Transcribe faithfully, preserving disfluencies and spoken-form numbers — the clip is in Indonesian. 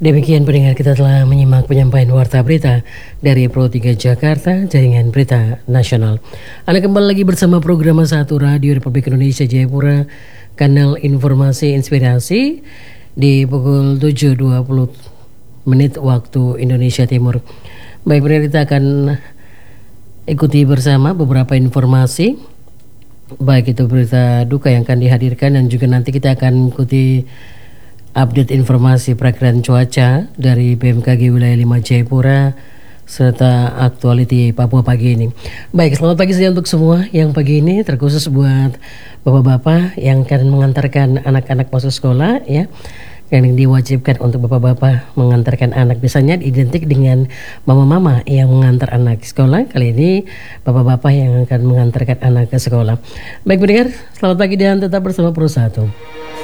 Demikian pendengar, kita telah menyimak penyampaian warta berita dari Pro tiga Jakarta, Jaringan Berita Nasional. Anda kembali lagi bersama program satu Radio Republik Indonesia Jayapura, kanal informasi inspirasi di pukul tujuh dua puluh menit waktu Indonesia Timur. Baik, pendengar, kita akan ikuti bersama beberapa informasi, baik itu berita duka yang akan dihadirkan dan juga nanti kita akan ikuti update informasi perakiraan cuaca dari B M K G Wilayah lima Jayapura serta aktualiti Papua pagi ini. Baik, selamat pagi saja untuk semua yang pagi ini, terkhusus buat bapak-bapak yang akan mengantarkan anak-anak masuk sekolah ya, yang diwajibkan untuk bapak-bapak mengantarkan anak. Biasanya identik dengan mama-mama yang mengantar anak ke sekolah. Kali ini bapak-bapak yang akan mengantarkan anak ke sekolah. Baik pendengar, selamat pagi dan tetap bersama Pro satu.